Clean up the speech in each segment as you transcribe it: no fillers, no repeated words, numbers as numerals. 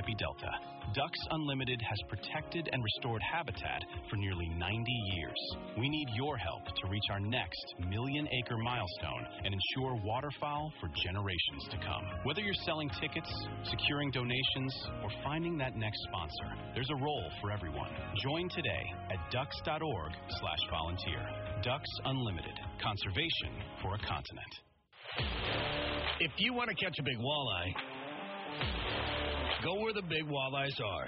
Mississippi Delta. Ducks Unlimited has protected and restored habitat for nearly 90 years. We need your help to reach our next million-acre milestone and ensure waterfowl for generations to come. Whether you're selling tickets, securing donations, or finding that next sponsor, there's a role for everyone. Join today at ducks.org/volunteer. Ducks Unlimited. Conservation for a continent. If you want to catch a big walleye, go where the big walleyes are.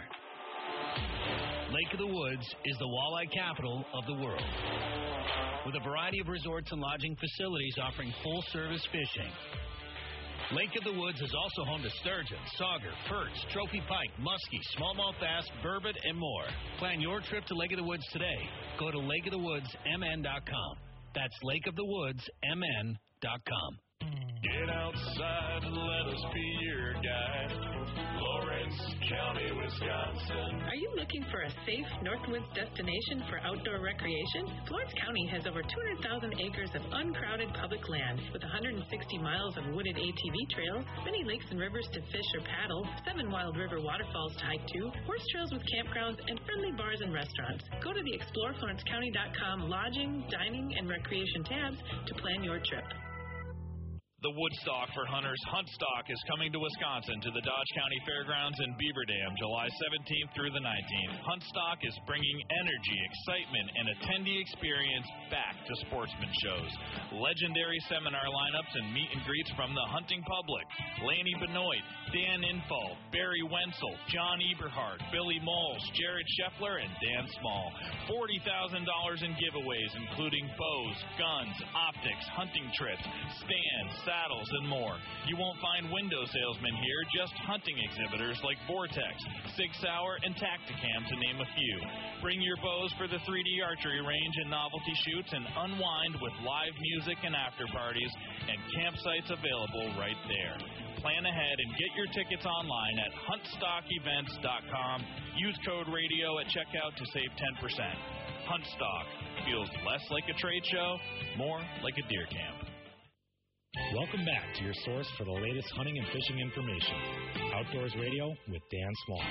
Lake of the Woods is the walleye capital of the world, with a variety of resorts and lodging facilities offering full-service fishing. Lake of the Woods is also home to sturgeon, sauger, perch, trophy pike, muskie, smallmouth bass, burbot, and more. Plan your trip to Lake of the Woods today. Go to lakeofthewoodsmn.com. That's lakeofthewoodsmn.com. Get outside and let us be your guide. Florence County, Wisconsin. Are you looking for a safe Northwoods destination for outdoor recreation? Florence County has over 200,000 acres of uncrowded public land with 160 miles of wooded ATV trails, many lakes and rivers to fish or paddle, 7 wild river waterfalls to hike to, horse trails with campgrounds, and friendly bars and restaurants. Go to the ExploreFlorenceCounty.com lodging, dining, and recreation tabs to plan your trip. The Woodstock for Hunters Huntstock is coming to Wisconsin to the Dodge County Fairgrounds in Beaver Dam, July 17th through the 19th. Huntstock is bringing energy, excitement, and attendee experience back to sportsman shows. Legendary seminar lineups and meet and greets from the hunting public. Lanny Benoit, Dan Info, Barry Wenzel, John Eberhard, Billy Moles, Jared Scheffler, and Dan Small. $40,000 in giveaways, including bows, guns, optics, hunting trips, stands, saddles, and more. You won't find window salesmen here, just hunting exhibitors like Vortex, Sig Sauer, and Tacticam, to name a few. Bring your bows for the 3D archery range and novelty shoots, and unwind with live music and after parties, and campsites available right there. Plan ahead and get your tickets online at huntstockevents.com. Use code radio at checkout to save 10%. Huntstock feels less like a trade show, more like a deer camp. Welcome back to your source for the latest hunting and fishing information. Outdoors Radio with Dan Small.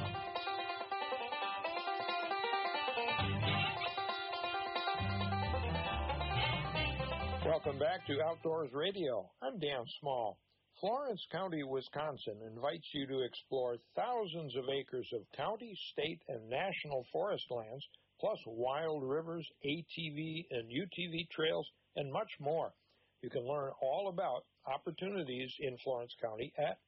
Welcome back to Outdoors Radio. I'm Dan Small. Florence County, Wisconsin invites you to explore thousands of acres of county, state, and national forest lands, plus wild rivers, ATV and UTV trails, and much more. You can learn all about opportunities in Florence County at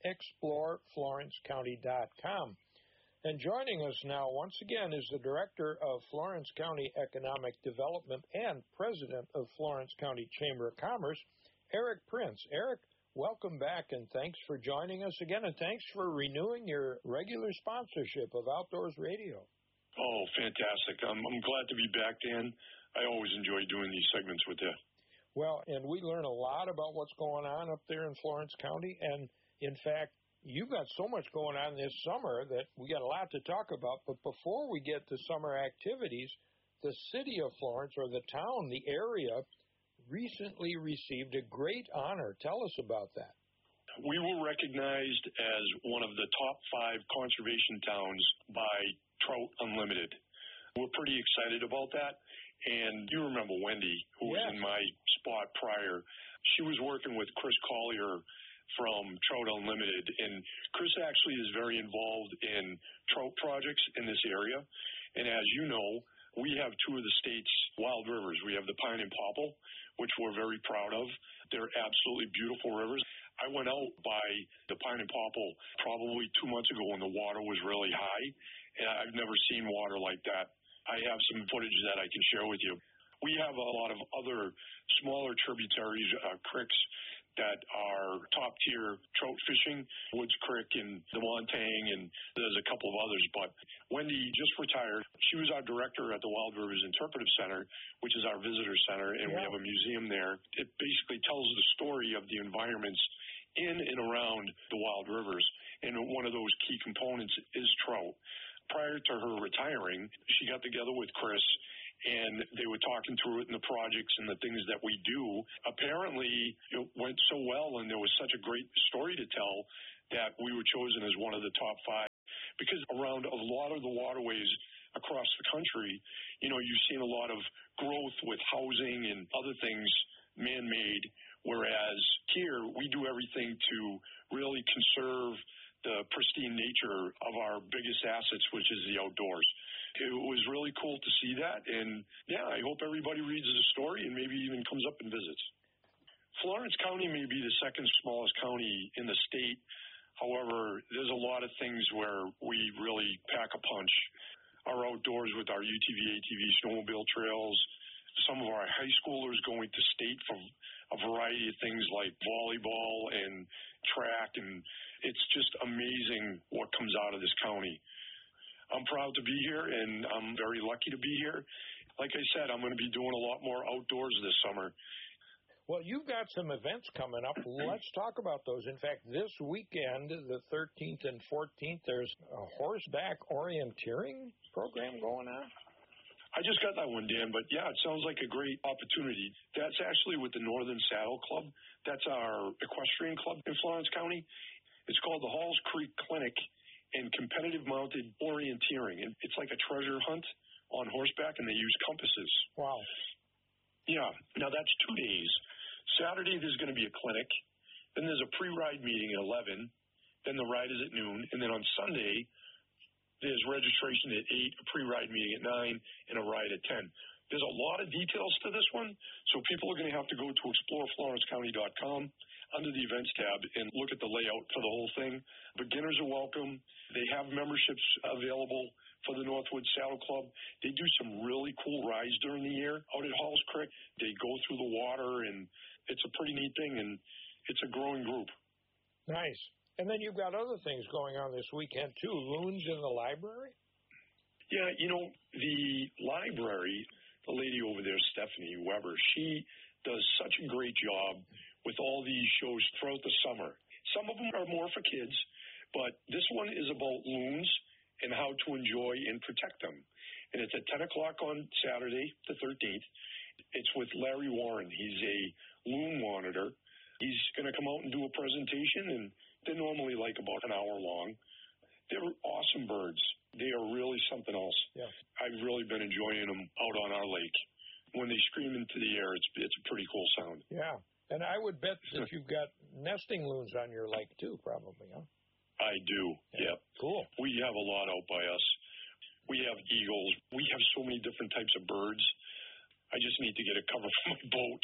exploreflorencecounty.com. And joining us now once again is the Director of Florence County Economic Development and President of Florence County Chamber of Commerce, Eric Prince. Eric, welcome back, and thanks for joining us again, and thanks for renewing your regular sponsorship of Outdoors Radio. Oh, fantastic. I'm glad to be back, Dan. I always enjoy doing these segments with you. Well, and we learn a lot about what's going on up there in Florence County. And, in fact, you've got so much going on this summer that we got a lot to talk about. But before we get to summer activities, the city of Florence, or the town, the area, recently received a great honor. Tell us about that. We were recognized as one of the top 5 conservation towns by Trout Unlimited. We're pretty excited about that. And you remember Wendy, who was in my spot prior. She was working with Chris Collier from Trout Unlimited, and Chris actually is very involved in trout projects in this area. And as you know, we have 2 of the state's wild rivers. We have the Pine and Popple, which we're very proud of. They're absolutely beautiful rivers. I went out by the Pine and Popple probably 2 months ago when the water was really high, and I've never seen water like that. I have some footage that I can share with you. We have a lot of other smaller tributaries, creeks that are top-tier trout fishing, Woods Creek and the Montang, and there's a couple of others. But Wendy just retired. She was our director at the Wild Rivers Interpretive Center, which is our visitor center, and we have a museum there. It basically tells the story of the environments in and around the wild rivers, and one of those key components is trout. Prior to her retiring, she got together with Chris, and they were talking through it and the projects and the things that we do. Apparently, it went so well, and there was such a great story to tell that we were chosen as one of the top 5, because around a lot of the waterways across the country, you've seen a lot of growth with housing and other things man-made, whereas here we do everything to really conserve the pristine nature of our biggest assets, which is the outdoors. It was really cool to see that, and I hope everybody reads the story and maybe even comes up and visits. Florence County may be the second smallest county in the state. However, there's a lot of things where we really pack a punch. Our outdoors with our UTV, ATV, snowmobile trails, some of our high schoolers going to state for a variety of things like volleyball and track, and it's just amazing what comes out of this county. I'm proud to be here, and I'm very lucky to be here. Like I said, I'm going to be doing a lot more outdoors this summer. Well, you've got some events coming up. Let's talk about those. In fact, this weekend, the 13th and 14th, there's a horseback orienteering program going on. I just got that one, Dan, but it sounds like a great opportunity. That's actually with the Northern Saddle Club. That's our equestrian club in Florence County. It's called the Halls Creek Clinic and Competitive Mounted Orienteering. And it's like a treasure hunt on horseback, and they use compasses. Wow. Yeah. Now, that's 2 days. Saturday, there's going to be a clinic. Then there's a pre-ride meeting at 11. Then the ride is at noon. And then on Sunday, there's registration at 8, a pre-ride meeting at 9, and a ride at 10. There's a lot of details to this one, so people are going to have to go to exploreflorencecounty.com under the events tab and look at the layout for the whole thing. Beginners are welcome. They have memberships available for the Northwood Saddle Club. They do some really cool rides during the year out at Halls Creek. They go through the water, and it's a pretty neat thing, and it's a growing group. Nice. And then you've got other things going on this weekend, too. Loons in the library? Yeah, the library, the lady over there, Stephanie Weber, she does such a great job with all these shows throughout the summer. Some of them are more for kids, but this one is about loons and how to enjoy and protect them. And it's at 10 o'clock on Saturday, the 13th. It's with Larry Warren. He's a loon monitor. He's going to come out and do a presentation, and they're normally like about an hour long. They're awesome birds. They are really something else. Yeah. I've really been enjoying them out on our lake. When they scream into the air, it's a pretty cool sound. Yeah. And I would bet that you've got nesting loons on your lake, too, probably, huh? I do, yeah. Cool. We have a lot out by us. We have eagles. We have so many different types of birds. I just need to get a cover for my boat.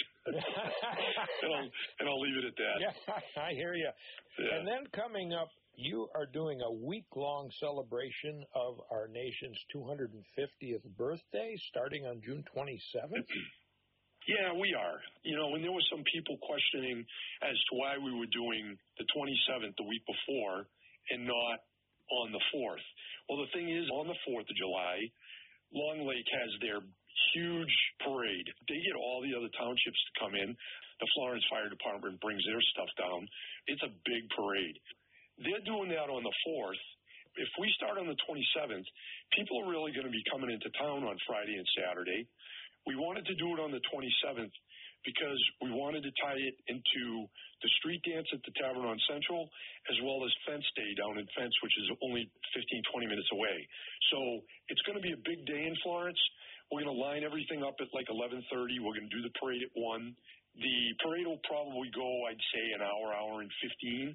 and I'll leave it at that. Yeah, I hear you. Yeah. And then coming up, you are doing a week-long celebration of our nation's 250th birthday starting on June 27th. Yeah, we are. And there were some people questioning as to why we were doing the 27th the week before and not on the 4th. Well, the thing is, on the 4th of July, Long Lake has their huge parade. They get all the other townships to come in. The Florence Fire Department brings their stuff down. It's a big parade. They're doing that on the 4th. If we start on the 27th, people are really going to be coming into town on Friday and Saturday. We wanted to do it on the 27th because we wanted to tie it into the street dance at the Tavern on Central, as well as Fence Day down in Fence, which is only 15, 20 minutes away. So it's going to be a big day in Florence. We're going to line everything up at like 11:30. We're going to do the parade at 1. The parade will probably go, I'd say, an hour and 15.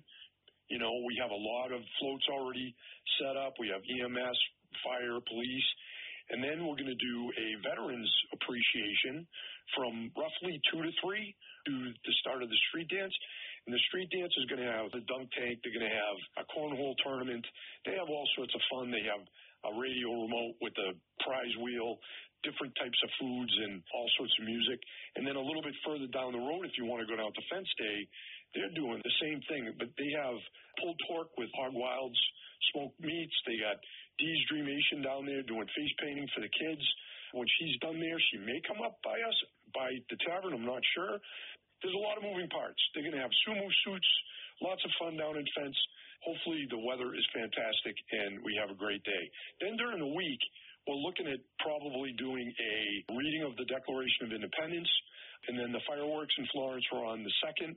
We have a lot of floats already set up. We have EMS, fire, police. And then we're going to do a veterans appreciation from roughly 2 to 3 to the start of the street dance. And the street dance is going to have the dunk tank. They're going to have a cornhole tournament. They have all sorts of fun. They have a radio remote with a prize wheel, different types of foods, and all sorts of music. And then a little bit further down the road, if you want to go down to Fence Day, they're doing the same thing. But they have pulled pork with Hog Wild's smoked meats. They got Dee's Dreamation down there doing face painting for the kids. When she's done there, she may come up by us, by the tavern. I'm not sure. There's a lot of moving parts. They're going to have sumo suits, lots of fun down in Fence. Hopefully the weather is fantastic and we have a great day. Then during the week, we're looking at probably doing a reading of the Declaration of Independence, and then the fireworks in Florence are on the 2nd.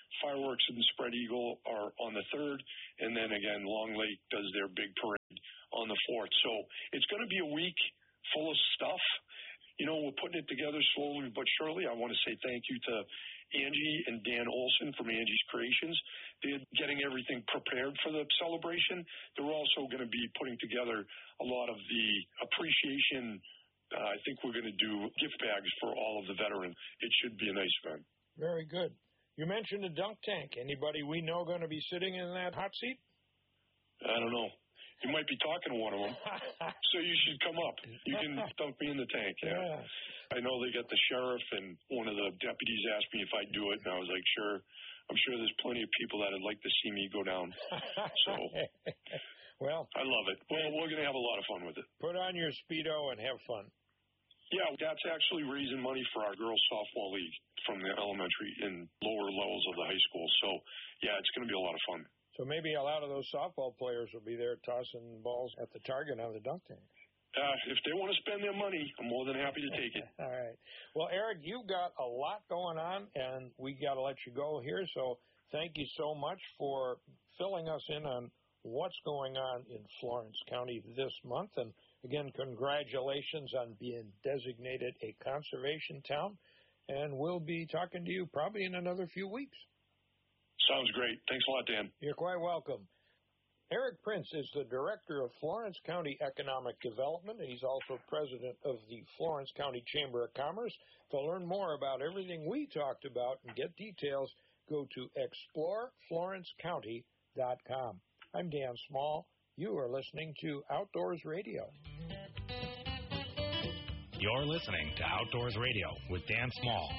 Fireworks and Spread Eagle are on the 3rd, and then again, Long Lake does their big parade on the 4th. So it's going to be a week full of stuff. You know, we're putting it together slowly but surely. I want to say thank you to Angie and Dan Olson from Angie's Creations. They're getting everything prepared for the celebration. They're also going to be putting together a lot of the appreciation. I think we're going to do gift bags for all of the veterans. It should be a nice event. Very good. You mentioned a dunk tank. Anybody we know going to be sitting in that hot seat? I don't know. You might be talking to one of them, so you should come up. You can dunk me in the tank. Yeah. I know they got the sheriff, and one of the deputies asked me if I'd do it, and I was like, sure. I'm sure there's plenty of people that would like to see me go down. So, well, I love it. Well, we're going to have a lot of fun with it. Put on your Speedo and have fun. Yeah, that's actually raising money for our girls' softball league from the elementary and lower levels of the high school. So, yeah, it's going to be a lot of fun. So maybe a lot of those softball players will be there tossing balls at the target on the dunk tank. If they want to spend their money, I'm more than happy to take it. All right. Well, Eric, you've got a lot going on, and we got to let you go here. So thank you so much for filling us in on what's going on in Florence County this month. And, again, congratulations on being designated a conservation town. And we'll be talking to you probably in another few weeks. Sounds great. Thanks a lot, Dan. You're quite welcome. Eric Prince is the Director of Florence County Economic Development, and he's also President of the Florence County Chamber of Commerce. To learn more about everything we talked about and get details, go to exploreflorencecounty.com. I'm Dan Small. You are listening to Outdoors Radio. You're listening to Outdoors Radio with Dan Small.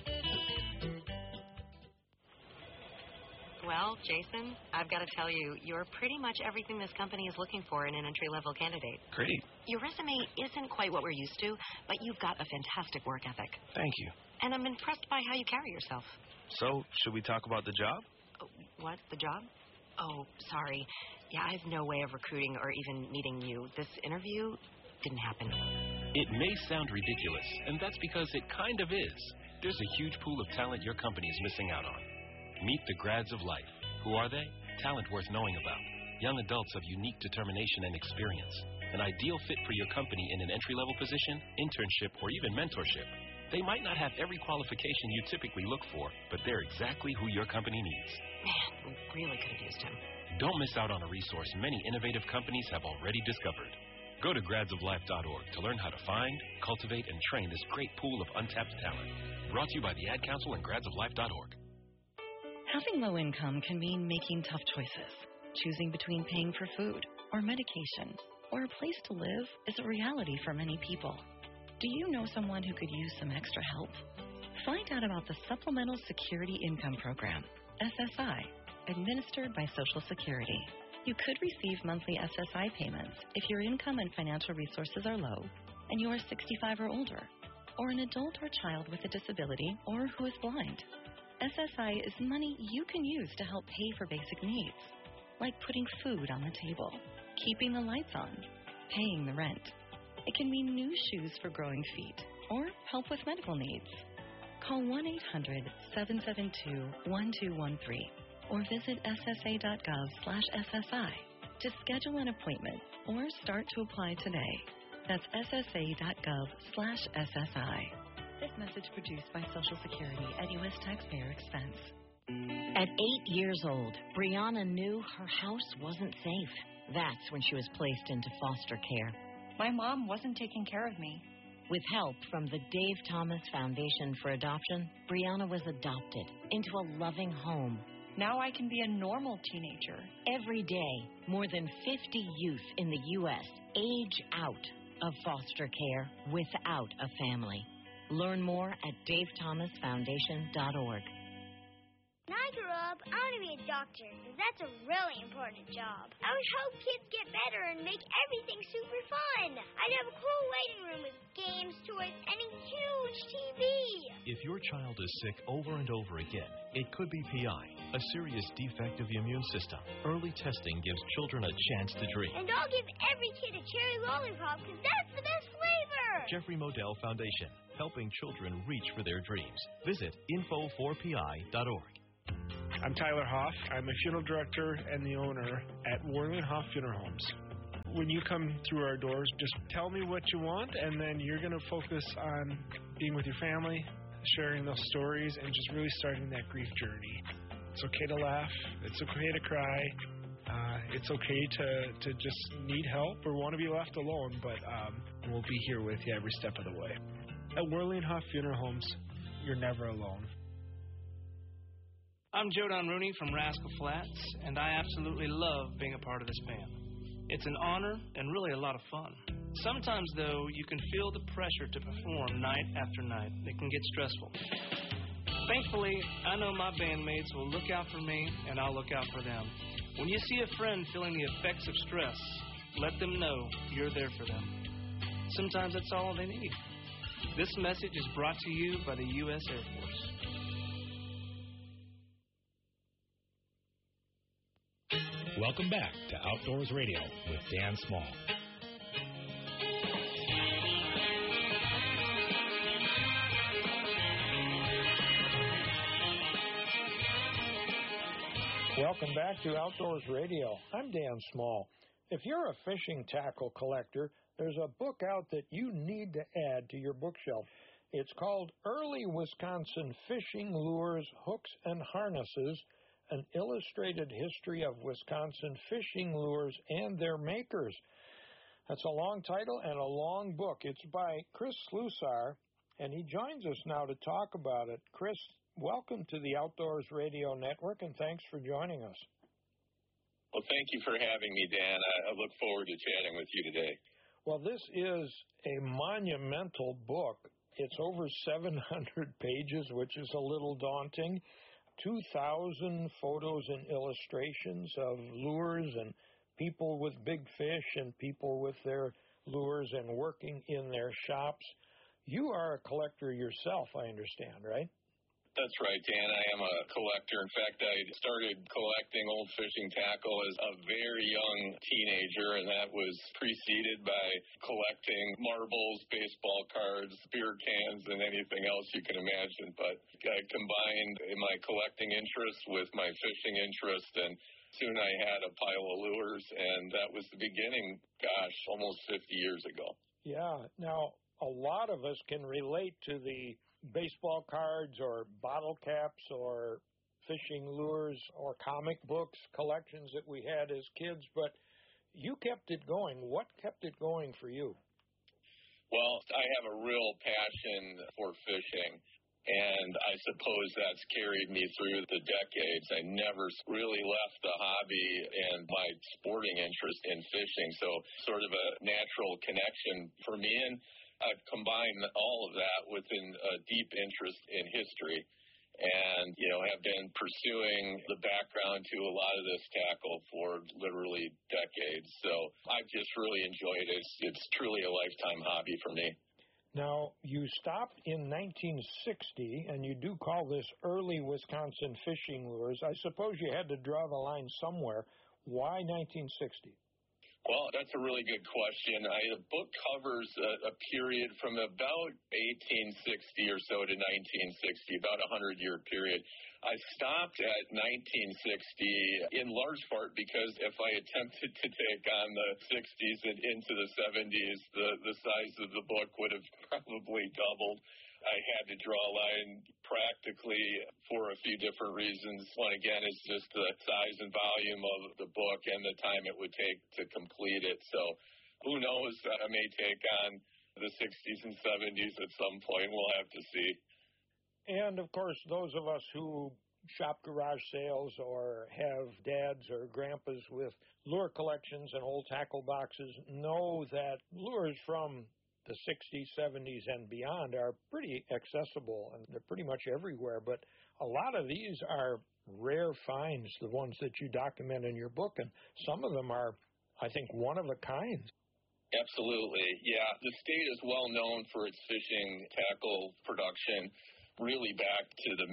Well, Jason, I've got to tell you, you're pretty much everything this company is looking for in an entry-level candidate. Great. Your resume isn't quite what we're used to, but you've got a fantastic work ethic. Thank you. And I'm impressed by how you carry yourself. So, should we talk about the job? Oh, what? The job? Oh, sorry. Yeah, I have no way of recruiting or even meeting you. This interview didn't happen. It may sound ridiculous, and that's because it kind of is. There's a huge pool of talent your company is missing out on. Meet the grads of life. Who are they? Talent worth knowing about. Young adults of unique determination and experience. An ideal fit for your company in an entry-level position, internship, or even mentorship. They might not have every qualification you typically look for, but they're exactly who your company needs. Man, we really could have used him. Don't miss out on a resource many innovative companies have already discovered. Go to gradsoflife.org to learn how to find, cultivate, and train this great pool of untapped talent. Brought to you by the Ad Council and gradsoflife.org. Having low income can mean making tough choices. Choosing between paying for food or medication or a place to live is a reality for many people. Do you know someone who could use some extra help? Find out about the Supplemental Security Income Program, SSI, administered by Social Security. You could receive monthly SSI payments if your income and financial resources are low and you are 65 or older, or an adult or child with a disability or who is blind. SSI is money you can use to help pay for basic needs, like putting food on the table, keeping the lights on, paying the rent. It can mean new shoes for growing feet or help with medical needs. Call 1-800-772-1213 or visit ssa.gov/SSI to schedule an appointment or start to apply today. That's ssa.gov/SSI. This message produced by Social Security at U.S. taxpayer expense. At 8 years old, Brianna knew her house wasn't safe. That's when she was placed into foster care. My mom wasn't taking care of me. With help from the Dave Thomas Foundation for Adoption, Brianna was adopted into a loving home. Now I can be a normal teenager. Every day, more than 50 youth in the U.S. age out of foster care without a family. Learn more at davethomasfoundation.org. When I grow up, I want to be a doctor, because that's a really important job. I would help kids get better and make everything super fun. I'd have a cool waiting room with games, toys, and a huge TV. If your child is sick over and over again, it could be PI, a serious defect of the immune system. Early testing gives children a chance to dream. And I'll give every kid a cherry lollipop, because that's the best flavor. Jeffrey Modell Foundation, helping children reach for their dreams. Visit info4pi.org. I'm Tyler Hoff. I'm a funeral director and the owner at Worley and Hoff Funeral Homes. When you come through our doors, just tell me what you want, and then you're going to focus on being with your family, sharing those stories, and just really starting that grief journey. It's okay to laugh. It's okay to cry. It's okay to just need help or want to be left alone, but we'll be here with you every step of the way. At Worley and Hoff Funeral Homes, you're never alone. I'm Joe Don Rooney from Rascal Flats, and I absolutely love being a part of this band. It's an honor and really a lot of fun. Sometimes, though, you can feel the pressure to perform night after night. It can get stressful. Thankfully, I know my bandmates will look out for me, and I'll look out for them. When you see a friend feeling the effects of stress, let them know you're there for them. Sometimes that's all they need. This message is brought to you by the U.S. Air Force. Welcome back to Outdoors Radio with Dan Small. Welcome back to Outdoors Radio. I'm Dan Small. If you're a fishing tackle collector, there's a book out that you need to add to your bookshelf. It's called Early Wisconsin Fishing Lures, Hooks, and Harnesses, an illustrated history of Wisconsin fishing lures and their makers. That's a long title and a long book. It's by Chris Slusar, and he joins us now to talk about it. Chris, welcome to the Outdoors Radio Network, and thanks for joining us. Well, thank you for having me, Dan. I look forward to chatting with you today. Well, this is a monumental book. It's over 700 pages, which is a little daunting. 2,000 photos and illustrations of lures and people with big fish and people with their lures and working in their shops. You are a collector yourself, I understand, right? That's right, Dan. I am a collector. In fact, I started collecting old fishing tackle as a very young teenager, and that was preceded by collecting marbles, baseball cards, beer cans, and anything else you can imagine. But I combined my collecting interest with my fishing interest, and soon I had a pile of lures, and that was the beginning, gosh, almost 50 years ago. Yeah. Now, a lot of us can relate to the baseball cards or bottle caps or fishing lures or comic books collections that we had as kids, but you kept it going. What kept it going for you? Well, I have a real passion for fishing, and I suppose that's carried me through the decades. I never really left the hobby and my sporting interest in fishing, so sort of a natural connection for me. And I've combined all of that with a deep interest in history and, have been pursuing the background to a lot of this tackle for literally decades. So I've just really enjoyed it. It's truly a lifetime hobby for me. Now, you stopped in 1960, and you do call this early Wisconsin fishing lures. I suppose you had to draw the line somewhere. Why 1960? Well, that's a really good question. The book covers a period from about 1860 or so to 1960, about a 100-year period. I stopped at 1960 in large part because if I attempted to take on the 60s and into the 70s, the size of the book would have probably doubled. I had to draw a line practically for a few different reasons. One, again, is just the size and volume of the book and the time it would take to complete it. So who knows? I may take on the 60s and 70s at some point. We'll have to see. And, of course, those of us who shop garage sales or have dads or grandpas with lure collections and old tackle boxes know that lures from the 60s, 70s, and beyond are pretty accessible, and they're pretty much everywhere. But a lot of these are rare finds, the ones that you document in your book, and some of them are, I think, one of a kind. Absolutely. Yeah, the state is well known for its fishing tackle production really back to the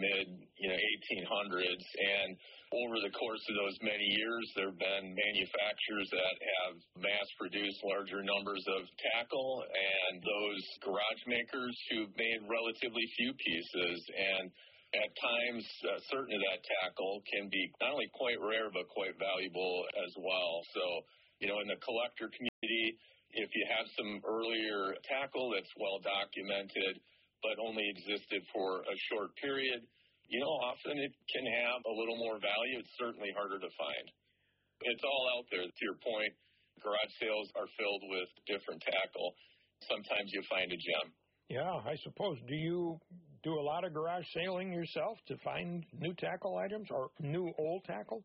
mid-1800s, and over the course of those many years, there have been manufacturers that have mass-produced larger numbers of tackle, and those garage makers who've made relatively few pieces. And At times, certain of that tackle can be not only quite rare, but quite valuable as well. So, in the collector community, if you have some earlier tackle that's well documented, but only existed for a short period, often it can have a little more value. It's certainly harder to find. It's all out there. To your point, garage sales are filled with different tackle. Sometimes you find a gem. Yeah, I suppose. Do you do a lot of garage sailing yourself to find new tackle items or new old tackle?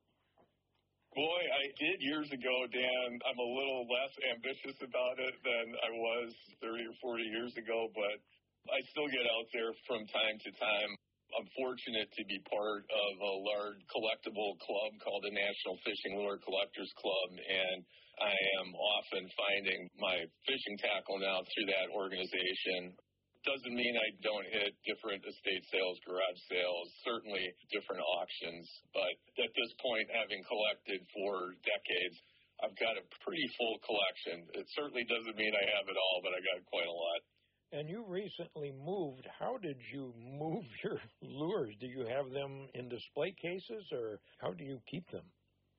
Boy, I did years ago, Dan. I'm a little less ambitious about it than I was 30 or 40 years ago, but I still get out there from time to time. I'm fortunate to be part of a large collectible club called the National Fishing Lure Collectors Club, and I am often finding my fishing tackle now through that organization. Doesn't mean I don't hit different estate sales, garage sales, certainly different auctions. But at this point, having collected for decades, I've got a pretty full collection. It certainly doesn't mean I have it all, but I got quite a lot. And you recently moved. How did you move your lures? Do you have them in display cases, or how do you keep them?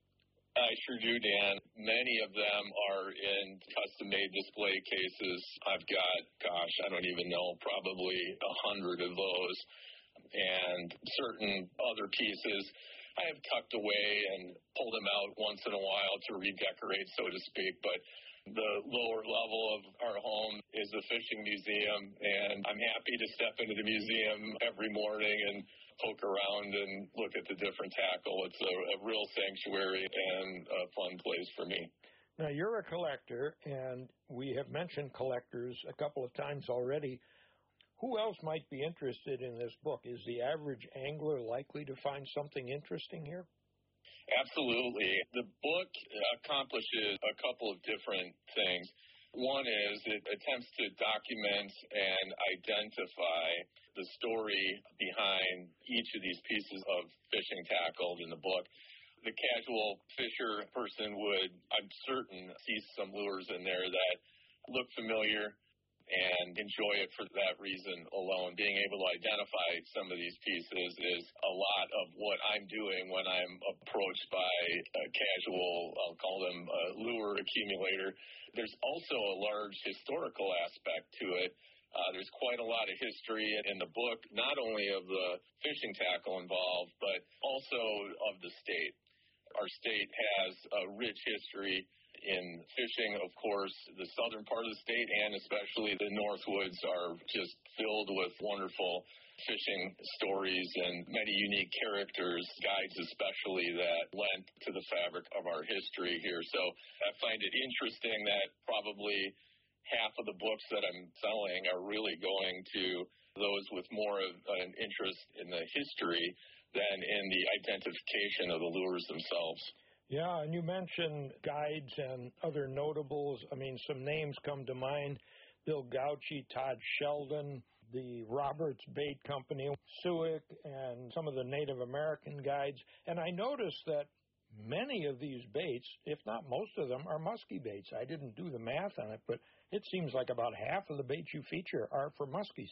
I sure do, Dan. Many of them are in custom-made display cases. I've got, I don't even know, probably 100 of those. And certain other pieces I have tucked away and pulled them out once in a while to redecorate, so to speak. But the lower level of our home is a fishing museum, and I'm happy to step into the museum every morning and poke around and look at the different tackle. It's a real sanctuary and a fun place for me. Now, you're a collector, and we have mentioned collectors a couple of times already. Who else might be interested in this book? Is the average angler likely to find something interesting here? Absolutely. The book accomplishes a couple of different things. One is it attempts to document and identify the story behind each of these pieces of fishing tackle in the book. The casual fisher person would, I'm certain, see some lures in there that look familiar and enjoy it for that reason alone. Being able to identify some of these pieces is a lot of what I'm doing when I'm approached by a casual, I'll call them a lure accumulator. There's also a large historical aspect to it. There's quite a lot of history in the book, not only of the fishing tackle involved, but also of the state. Our state has a rich history in fishing. Of course, the southern part of the state and especially the Northwoods are just filled with wonderful fishing stories and many unique characters, guides especially, that lent to the fabric of our history here. So I find it interesting that probably half of the books that I'm selling are really going to those with more of an interest in the history than in the identification of the lures themselves. Yeah, and you mentioned guides and other notables. I mean, some names come to mind. Bill Gauchi, Todd Sheldon, the Roberts Bait Company, Suick, and some of the Native American guides. And I noticed that many of these baits, if not most of them, are muskie baits. I didn't do the math on it, but it seems like about half of the baits you feature are for muskies.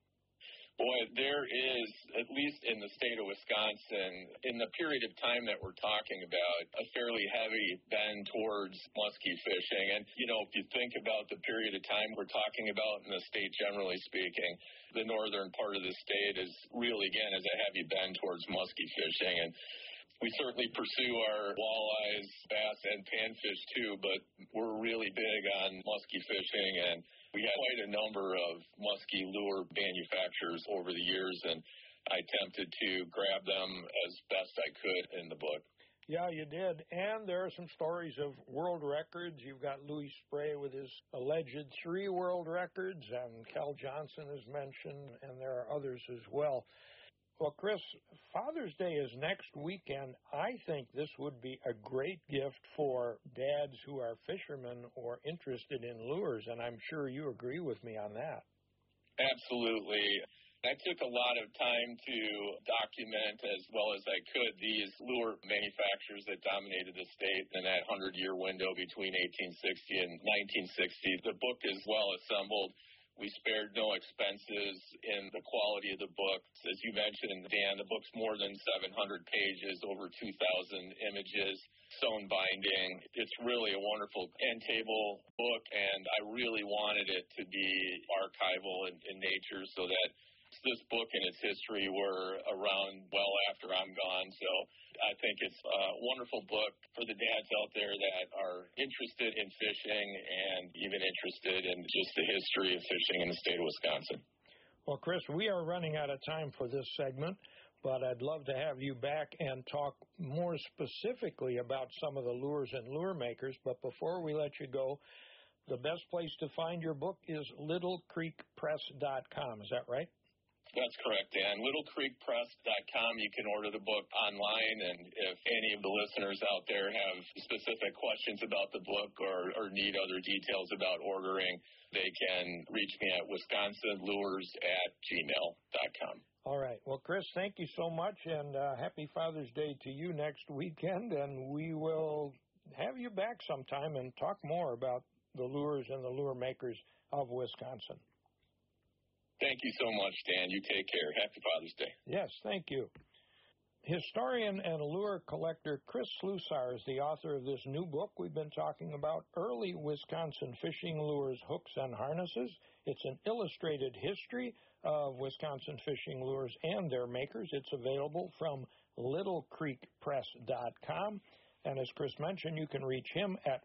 Boy, there is, at least in the state of Wisconsin, in the period of time that we're talking about, a fairly heavy bend towards muskie fishing. And, if you think about the period of time we're talking about in the state, generally speaking, the northern part of the state is really, again, has a heavy bend towards muskie fishing. And we certainly pursue our walleyes, bass, and panfish, too, but we're really big on muskie fishing, and we have quite a number of muskie lure manufacturers over the years, and I attempted to grab them as best I could in the book. Yeah, you did. And there are some stories of world records. You've got Louis Spray with his alleged 3 world records, and Cal Johnson is mentioned, and there are others as well. Well, Chris, Father's Day is next weekend. I think this would be a great gift for dads who are fishermen or interested in lures, and I'm sure you agree with me on that. Absolutely. I took a lot of time to document as well as I could these lure manufacturers that dominated the state in that 100-year window between 1860 and 1960. The book is well assembled. We spared no expenses in the quality of the book. As you mentioned, Dan, the book's more than 700 pages, over 2,000 images, sewn binding. It's really a wonderful end table book, and I really wanted it to be archival in nature so that this book and its history were around well after I'm gone. So I think it's a wonderful book for the dads out there that are interested in fishing and even interested in just the history of fishing in the state of Wisconsin. Well, Chris, we are running out of time for this segment, but I'd love to have you back and talk more specifically about some of the lures and lure makers. But before we let you go, the best place to find your book is littlecreekpress.com. Is that right? That's correct, Dan. LittleCreekPress.com. You can order the book online, and if any of the listeners out there have specific questions about the book or need other details about ordering, they can reach me at wisconsinlures@gmail.com. All right. Well, Chris, thank you so much, and happy Father's Day to you next weekend, and we will have you back sometime and talk more about the lures and the lure makers of Wisconsin. Thank you so much, Dan. You take care. Happy Father's Day. Yes, thank you. Historian and lure collector Chris Slusar is the author of this new book we've been talking about, Early Wisconsin Fishing Lures, Hooks, and Harnesses. It's an illustrated history of Wisconsin fishing lures and their makers. It's available from littlecreekpress.com. And as Chris mentioned, you can reach him at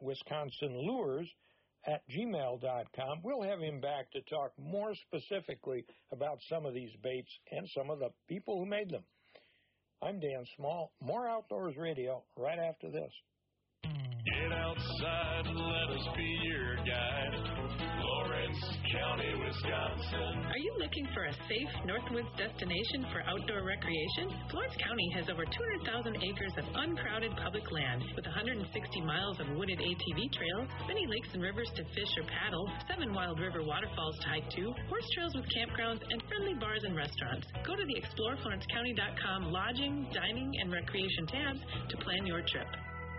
wisconsinlures@gmail.com. We'll have him back to talk more specifically about some of these baits and some of the people who made them. I'm Dan Small. More Outdoors Radio right after this. Get outside and let us be your guide. Lawrence County, Wisconsin. Are you looking for a safe Northwoods destination for outdoor recreation? Florence County has over 200,000 acres of uncrowded public land with 160 miles of wooded ATV trails, many lakes and rivers to fish or paddle, 7 wild river waterfalls to hike to, horse trails with campgrounds, and friendly bars and restaurants. Go to the ExploreFlorenceCounty.com lodging, dining, and recreation tabs to plan your trip.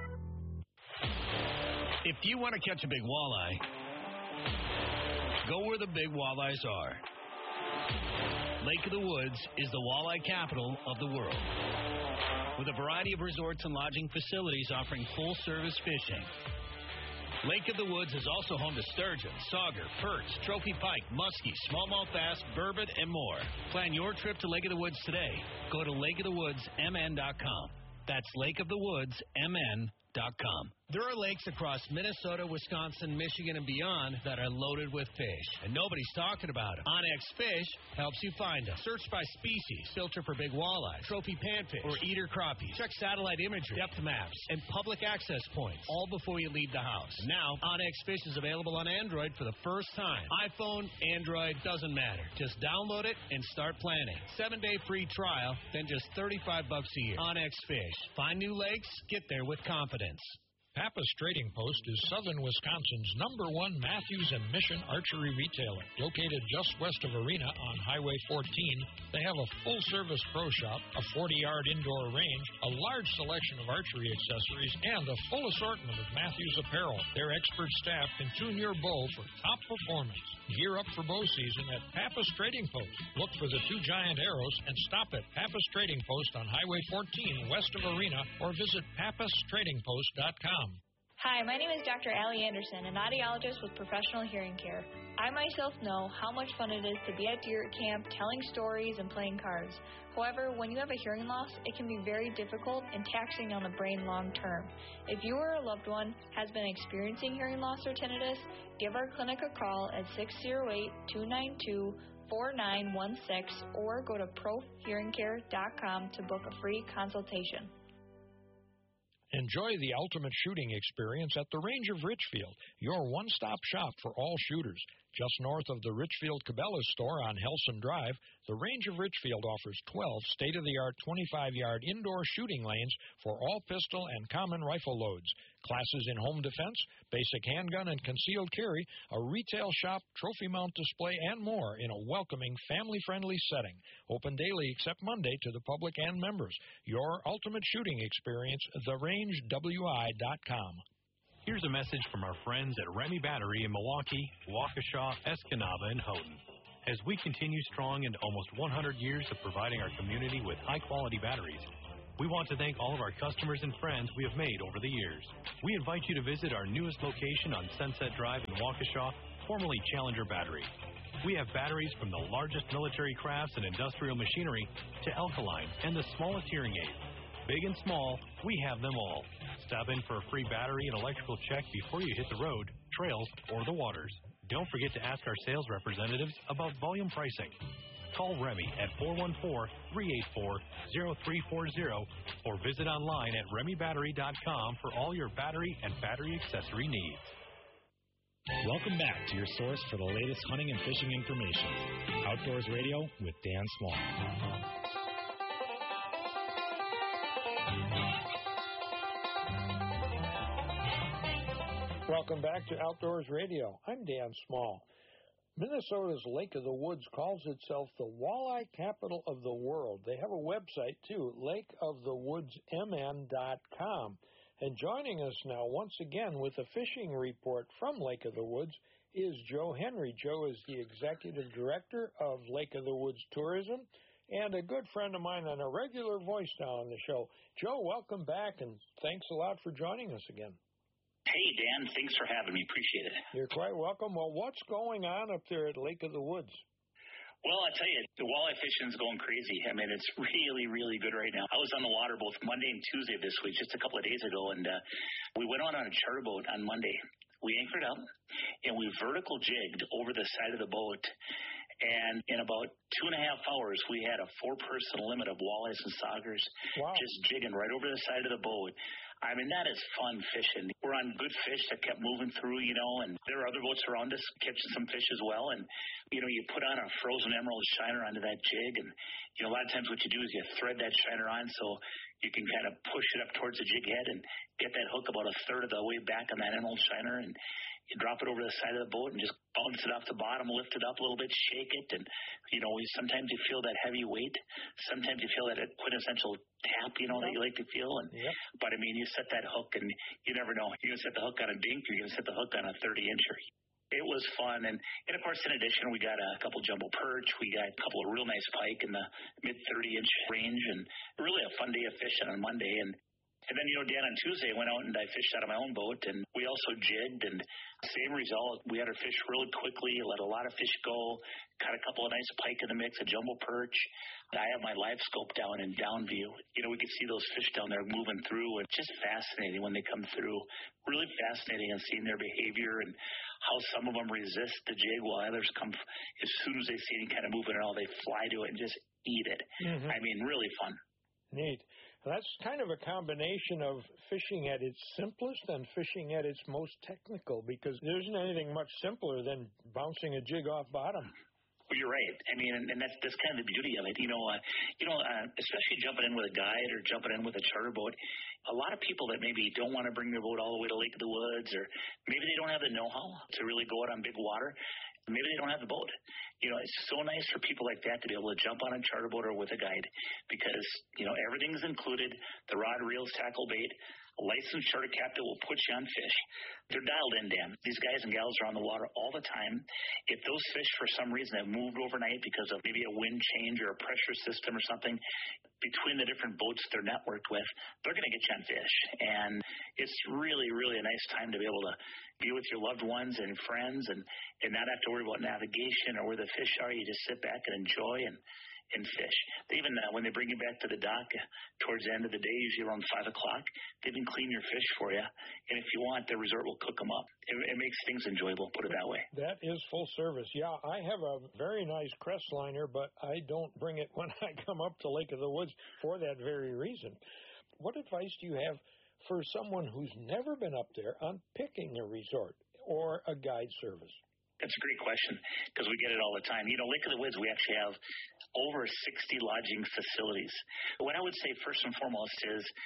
If you want to catch a big walleye, go where the big walleyes are. Lake of the Woods is the walleye capital of the world, with a variety of resorts and lodging facilities offering full-service fishing. Lake of the Woods is also home to sturgeon, sauger, perch, trophy pike, muskie, smallmouth bass, burbot, and more. Plan your trip to Lake of the Woods today. Go to lakeofthewoodsmn.com. That's lakeofthewoodsmn.com. There are lakes across Minnesota, Wisconsin, Michigan, and beyond that are loaded with fish, and nobody's talking about them. OnX Fish helps you find them. Search by species, filter for big walleye, trophy panfish, or eater crappies. Check satellite imagery, depth maps, and public access points, all before you leave the house. And now, OnX Fish is available on Android for the first time. iPhone, Android, doesn't matter. Just download it and start planning. 7-day free trial, then just $35 a year. OnX Fish. Find new lakes, get there with confidence. Pappas Trading Post is southern Wisconsin's #1 Matthews and Mission archery retailer. Located just west of Arena on Highway 14, they have a full-service pro shop, a 40-yard indoor range, a large selection of archery accessories, and a full assortment of Matthews apparel. Their expert staff can tune your bow for top performance. Gear up for bow season at Pappas Trading Post. Look for the 2 giant arrows and stop at Pappas Trading Post on Highway 14 west of Arena or visit pappastradingpost.com. Hi, my name is Dr. Allie Anderson, an audiologist with Professional Hearing Care. I myself know how much fun it is to be at deer camp, telling stories, and playing cards. However, when you have a hearing loss, it can be very difficult and taxing on the brain long term. If you or a loved one has been experiencing hearing loss or tinnitus, give our clinic a call at 608-292-4916 or go to prohearingcare.com to book a free consultation. Enjoy the ultimate shooting experience at the Range of Richfield, your one-stop shop for all shooters. Just north of the Richfield Cabela's store on Helson Drive, the Range of Richfield offers 12 state-of-the-art 25-yard indoor shooting lanes for all pistol and common rifle loads, classes in home defense, basic handgun and concealed carry, a retail shop, trophy mount display, and more in a welcoming, family-friendly setting. Open daily except Monday to the public and members. Your ultimate shooting experience, therangewi.com. Here's a message from our friends at Remy Battery in Milwaukee, Waukesha, Escanaba, and Houghton. As we continue strong into almost 100 years of providing our community with high-quality batteries, we want to thank all of our customers and friends we have made over the years. We invite you to visit our newest location on Sunset Drive in Waukesha, formerly Challenger Battery. We have batteries from the largest military crafts and industrial machinery to alkaline and the smallest hearing aids. Big and small, we have them all. Stop in for a free battery and electrical check before you hit the road, trails, or the waters. Don't forget to ask our sales representatives about volume pricing. Call Remy at 414-384-0340 or visit online at remybattery.com for all your battery and battery accessory needs. Welcome back to your source for the latest hunting and fishing information. Outdoors Radio with Dan Small. Welcome back to Outdoors Radio. I'm Dan Small. Minnesota's Lake of the Woods calls itself the walleye capital of the world. They have a website, too, lakeofthewoodsmn.com. And joining us now, once again, with a fishing report from Lake of the Woods is Joe Henry. Joe is the Executive Director of Lake of the Woods Tourism and a good friend of mine and a regular voice now on the show. Joe, welcome back, and thanks a lot for joining us again. Hey, Dan, thanks for having me. Appreciate it. You're quite welcome. Well, what's going on up there at Lake of the Woods? Well, I tell you, the walleye fishing is going crazy. I mean, it's really, really good right now. I was on the water both Monday and Tuesday this week, just a couple of days ago, and we went on a charter boat on Monday. We anchored up, and we vertical jigged over the side of the boat. And in about 2.5 hours, we had a 4-person limit of walleyes and saugers just jigging right over the side of the boat. I mean, that is fun fishing. We're on good fish that kept moving through, and there are other boats around us catching some fish as well. And, you put on a frozen emerald shiner onto that jig. And, a lot of times what you do is you thread that shiner on so you can kind of push it up towards the jig head and get that hook about a third of the way back on that emerald shiner. And you drop it over the side of the boat and just bounce it off the bottom, lift it up a little bit, shake it. And, sometimes you feel that heavy weight. Sometimes you feel that quintessential tap, that you like to feel. And But, I mean, you set that hook and you never know. You're going to set the hook on a dink, you're going to set the hook on a 30-incher. It was fun. And, of course, in addition, we got a couple jumbo perch. We got a couple of real nice pike in the mid-30-inch range. And really a fun day of fishing on Monday. And then, Dan, on Tuesday, I went out and I fished out of my own boat, and we also jigged, and same result. We had our fish really quickly, let a lot of fish go, caught a couple of nice pike in the mix, a jumbo perch. I have my live scope down in down view. We could see those fish down there moving through. It's just fascinating when they come through. Really fascinating and seeing their behavior and how some of them resist the jig while others come, as soon as they see it kind of moving at all, they fly to it and just eat it. I mean, really fun. Neat. That's kind of a combination of fishing at its simplest and fishing at its most technical, because there isn't anything much simpler than bouncing a jig off bottom. Well, you're right. I mean, and that's kind of the beauty of it. Especially jumping in with a guide or jumping in with a charter boat. A lot of people that maybe don't want to bring their boat all the way to Lake of the Woods, or maybe they don't have the know-how to really go out on big water. Maybe they don't have the boat. It's so nice for people like that to be able to jump on a charter boat or with a guide, because, everything's included. The rod, reels, tackle, bait. A licensed charter captain will put you on fish. They're dialed in, Dan. These guys and gals are on the water all the time. If those fish, for some reason, have moved overnight because of maybe a wind change or a pressure system or something, between the different boats they're networked with, they're going to get you on fish. And it's really, really a nice time to be able to be with your loved ones and friends and not have to worry about navigation or where the fish are. You just sit back and enjoy and fish. Even when they bring you back to the dock towards the end of the day, usually around 5 o'clock, they can clean your fish for you. And if you want, the resort will cook them up. It makes things enjoyable, put it that way. That is full service. Yeah, I have a very nice Crestliner, but I don't bring it when I come up to Lake of the Woods for that very reason. What advice do you have for someone who's never been up there on picking a resort or a guide service? That's a great question, because we get it all the time. Lake of the Woods, we actually have over 60 lodging facilities. What I would say first and foremost is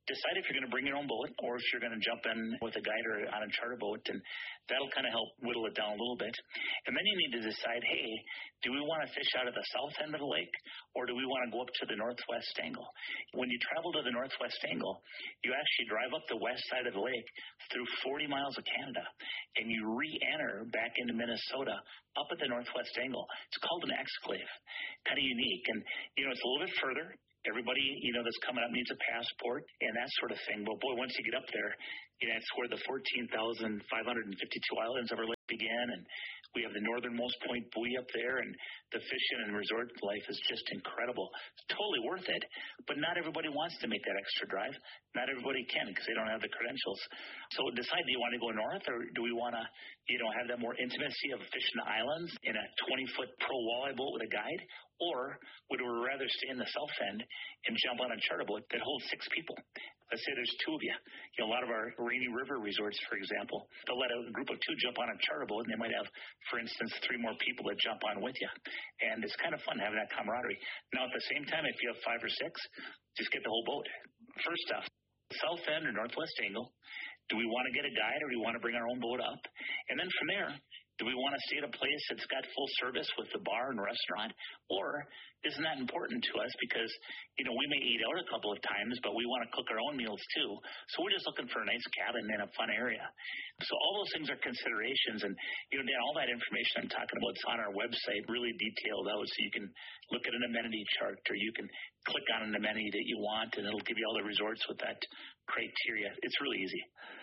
decide if you're going to bring your own boat or if you're going to jump in with a guide or on a charter boat, and that'll kind of help whittle it down a little bit. And then you need to decide, hey, do we want to fish out of the south end of the lake, or do we want to go up to the northwest angle? When you travel to the northwest angle, you actually drive up the west side of the lake through 40 miles of Canada, and you re-enter back into Minnesota up at the northwest angle. It's called an exclave, kind of unique. And, it's a little bit further. Everybody, that's coming up needs a passport and that sort of thing. But, boy, once you get up there, it's where the 14,552 islands of our lake began, and we have the northernmost point buoy up there, and the fishing and resort life is just incredible. It's totally worth it, but not everybody wants to make that extra drive. Not everybody can because they don't have the credentials. So decide, do you want to go north, or do we want to, have that more intimacy of fishing the islands in a 20-foot pro walleye boat with a guide? Or would we rather stay in the south end and jump on a charter boat that holds 6 people? Let's say there's 2 of you. A lot of our Rainy River resorts, for example, they'll let a group of 2 jump on a charter boat, and they might have, for instance, 3 more people that jump on with you. And it's kind of fun having that camaraderie. Now, at the same time, if you have 5 or 6, just get the whole boat. First off, south end or northwest angle, do we want to get a guide, or do we want to bring our own boat up? And then from there, do we want to stay at a place that's got full service with the bar and restaurant? Or isn't that important to us because, we may eat out a couple of times, but we want to cook our own meals too. So we're just looking for a nice cabin in a fun area. So all those things are considerations. And, Dan, all that information I'm talking about is on our website, really detailed out. So you can look at an amenity chart, or you can click on an amenity that you want, and it'll give you all the resorts with that criteria. It's really easy.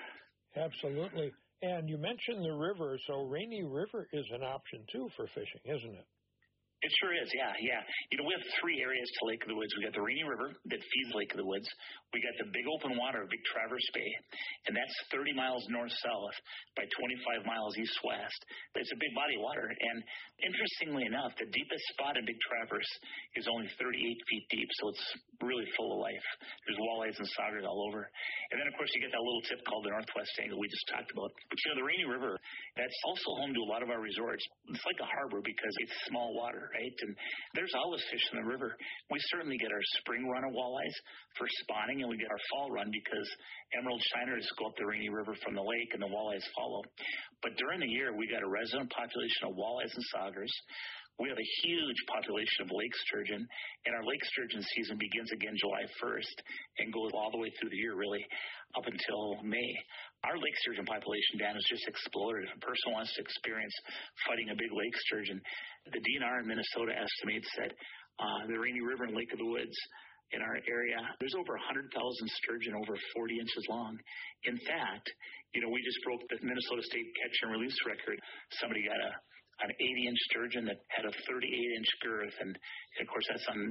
Absolutely. And you mentioned the river, so Rainy River is an option, too, for fishing, isn't it? It sure is, yeah. We have 3 areas to Lake of the Woods. We got the Rainy River that feeds Lake of the Woods. We got the big open water of Big Traverse Bay, and that's 30 miles north-south by 25 miles east-west. It's a big body of water, and interestingly enough, the deepest spot in Big Traverse is only 38 feet deep, so it's really full of life. There's walleyes and saugers all over. And then, of course, you get that little tip called the Northwest Angle we just talked about. But, the Rainy River, that's also home to a lot of our resorts. It's like a harbor because it's small water, right? And there's always fish in the river. We certainly get our spring run of walleyes for spawning, and we get our fall run because emerald shiners go up the Rainy River from the lake, and the walleyes follow. But during the year, we got a resident population of walleyes and saugers. We have a huge population of lake sturgeon, and our lake sturgeon season begins again July 1st and goes all the way through the year, really, up until May. Our lake sturgeon population, Dan, has just exploded. If a person wants to experience fighting a big lake sturgeon, the DNR in Minnesota estimates that the Rainy River and Lake of the Woods in our area, there's over 100,000 sturgeon over 40 inches long. In fact, we just broke the Minnesota State catch and release record. Somebody got an 80-inch sturgeon that had a 38-inch girth, and of course that's on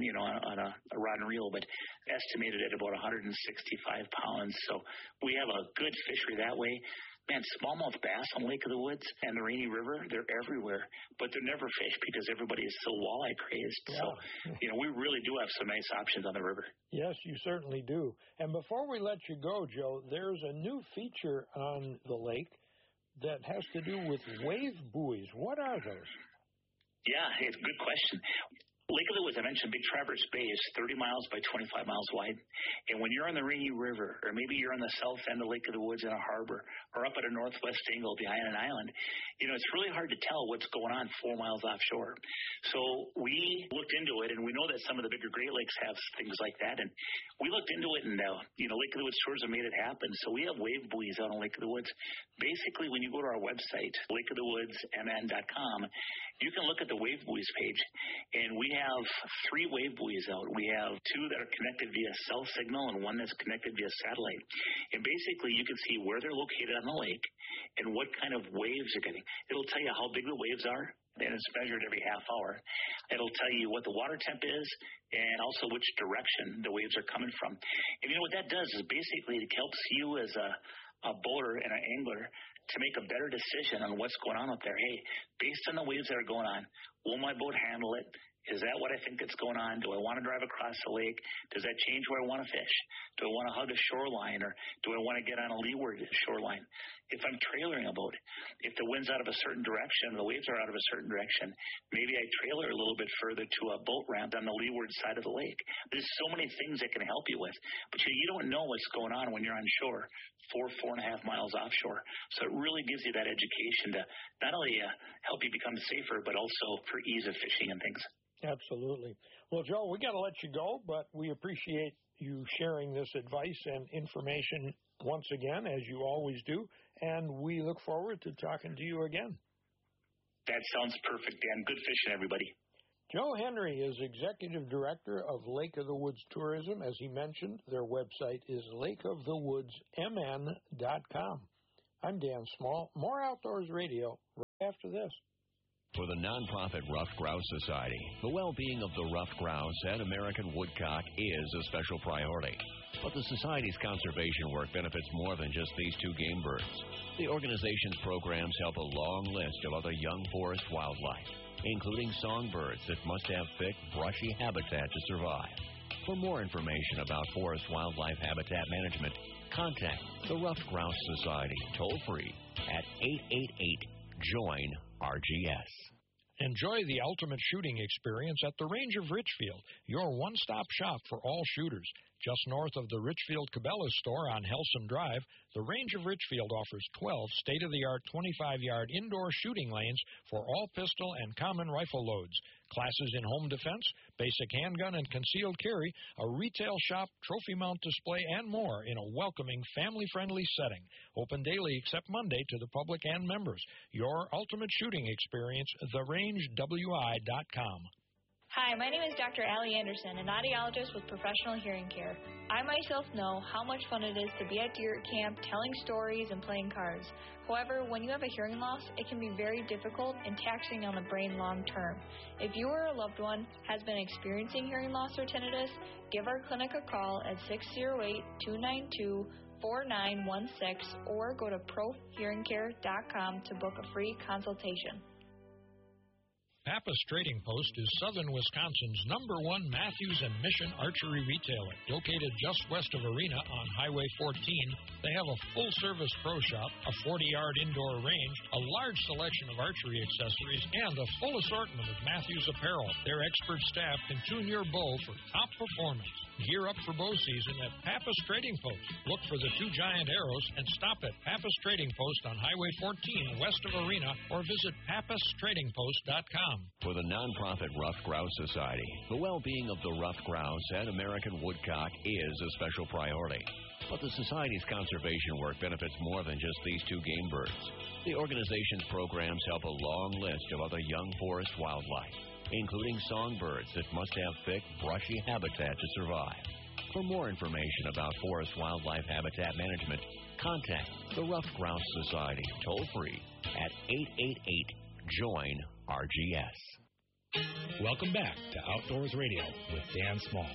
a rod and reel, but estimated at about 165 pounds. So we have a good fishery that way. Man, smallmouth bass on Lake of the Woods and the Rainy River, they're everywhere, but they're never fished because everybody is so walleye crazed. Yeah. So, we really do have some nice options on the river. Yes, you certainly do. And before we let you go, Joe, there's a new feature on the lake that has to do with wave buoys. What are those? Yeah, it's a good question. Lake of the Woods, I mentioned Big Traverse Bay is 30 miles by 25 miles wide. And when you're on the Rainy River, or maybe you're on the south end of Lake of the Woods in a harbor, or up at a northwest angle behind an island, it's really hard to tell what's going on 4 miles offshore. So we looked into it, and we know that some of the bigger Great Lakes have things like that. And we looked into it, and Lake of the Woods Tours have made it happen. So we have wave buoys out on Lake of the Woods. Basically, when you go to our website, lakeofthewoodsmn.com, you can look at the wave buoys page, and we have 3 wave buoys out. We have 2 that are connected via cell signal and 1 that's connected via satellite. And basically, you can see where they're located on the lake and what kind of waves they're getting. It'll tell you how big the waves are, and it's measured every half hour. It'll tell you what the water temp is and also which direction the waves are coming from. And what that does is basically it helps you as a boater and an angler to make a better decision on what's going on up there. Hey, based on the waves that are going on, will my boat handle it? Is that what I think that's going on? Do I want to drive across the lake? Does that change where I want to fish? Do I want to hug a shoreline, or do I want to get on a leeward shoreline? If I'm trailering a boat, if the wind's out of a certain direction, the waves are out of a certain direction, maybe I trailer a little bit further to a boat ramp on the leeward side of the lake. There's so many things that can help you with, but you don't know what's going on when you're on shore, 4.5 miles offshore. So it really gives you that education to not only help you become safer, but also for ease of fishing and things. Absolutely. Well, Joe, we got to let you go, but we appreciate you sharing this advice and information once again, as you always do, and we look forward to talking to you again. That sounds perfect, Dan. Good fishing, everybody. Joe Henry is Executive Director of Lake of the Woods Tourism. As he mentioned, their website is lakeofthewoodsmn.com. I'm Dan Small. More Outdoors Radio right after this. For the nonprofit Ruffed Grouse Society, the well-being of the ruffed grouse and American woodcock is a special priority. But the Society's conservation work benefits more than just these two game birds. The organization's programs help a long list of other young forest wildlife, including songbirds that must have thick, brushy habitat to survive. For more information about forest wildlife habitat management, contact the Ruffed Grouse Society toll-free at 888-JOIN-RGS. Enjoy the ultimate shooting experience at the Range of Richfield, your one-stop shop for all shooters. Just north of the Richfield Cabela's store on Helsum Drive, the Range of Richfield offers 12 state-of-the-art 25-yard indoor shooting lanes for all pistol and common rifle loads, classes in home defense, basic handgun and concealed carry, a retail shop, trophy mount display, and more in a welcoming, family-friendly setting. Open daily except Monday to the public and members. Your ultimate shooting experience, therangewi.com. Hi, my name is Dr. Allie Anderson, an audiologist with professional hearing care. I myself know how much fun it is to be at deer camp, telling stories and playing cards. However, when you have a hearing loss, it can be very difficult and taxing on the brain long term. If you or a loved one has been experiencing hearing loss or tinnitus, give our clinic a call at 608-292-4916 or go to prohearingcare.com to book a free consultation. Pappas Trading Post is southern Wisconsin's #1 Matthews and Mission archery retailer. Located just west of Arena on Highway 14, they have a full-service pro shop, a 40-yard indoor range, a large selection of archery accessories, and a full assortment of Matthews apparel. Their expert staff can tune your bow for top performance. Gear up for bow season at Pappas Trading Post. Look for the two giant arrows and stop at Pappas Trading Post on Highway 14 west of Arena or visit pappastradingpost.com. For the nonprofit Ruffed Grouse Society, the well-being of the ruffed grouse and American woodcock is a special priority. But the Society's conservation work benefits more than just these two game birds. The organization's programs help a long list of other young forest wildlife, including songbirds that must have thick, brushy habitat to survive. For more information about forest wildlife habitat management, contact the Ruffed Grouse Society toll-free at 888-JOIN-RGS. Welcome back to Outdoors Radio with Dan Small.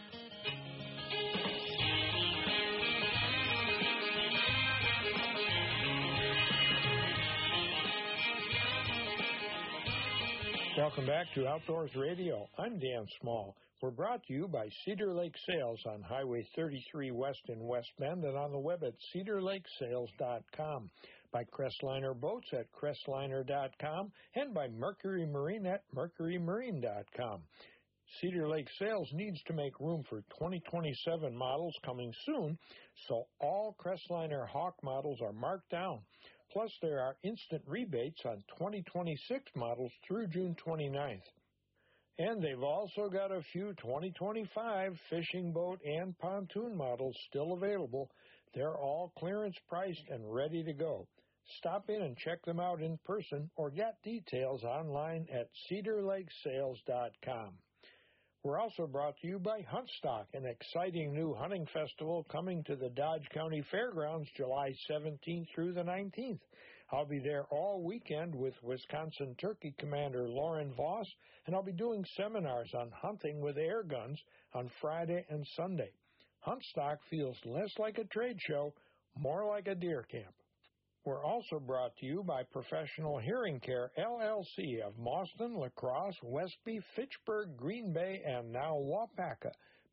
Welcome back to Outdoors Radio. I'm Dan Small. We're brought to you by Cedar Lake Sales on Highway 33 West in West Bend and on the web at cedarlakesales.com, by Crestliner Boats at crestliner.com, and by Mercury Marine at mercurymarine.com. Cedar Lake Sales needs to make room for 2027 models coming soon, so all Crestliner Hawk models are marked down. Plus, there are instant rebates on 2026 models through June 29th. And they've also got a few 2025 fishing boat and pontoon models still available. They're all clearance priced and ready to go. Stop in and check them out in person or get details online at cedarlakesales.com. We're also brought to you by Huntstock, an exciting new hunting festival coming to the Dodge County Fairgrounds July 17th through the 19th. I'll be there all weekend with Wisconsin Turkey Commander Lauren Voss, and I'll be doing seminars on hunting with air guns on Friday and Sunday. Huntstock feels less like a trade show, more like a deer camp. We're also brought to you by Professional Hearing Care, LLC of Mauston, La Crosse, Westby, Fitchburg, Green Bay, and now Waupaca,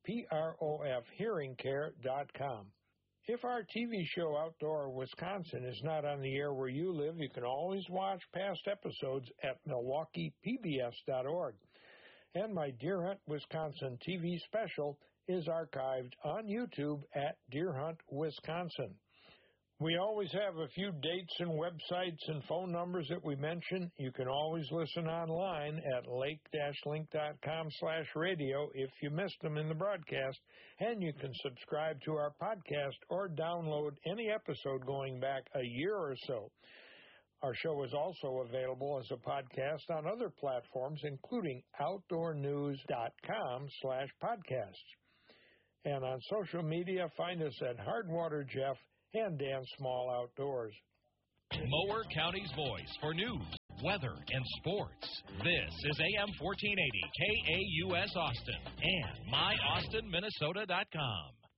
PROFHearingCare.com. If our TV show Outdoor Wisconsin is not on the air where you live, you can always watch past episodes at MilwaukeePBS.org. And my Deer Hunt, Wisconsin TV special is archived on YouTube at Deer Hunt, Wisconsin. We always have a few dates and websites and phone numbers that we mention. You can always listen online at lake-link.com/radio if you missed them in the broadcast, and you can subscribe to our podcast or download any episode going back a year or so. Our show is also available as a podcast on other platforms, including outdoornews.com/podcasts. And on social media, find us at Hardwater Jeff and Dan Small Outdoors. Mower County's voice for news, weather, and sports. This is AM 1480 KAUS Austin and MyAustinMinnesota.com.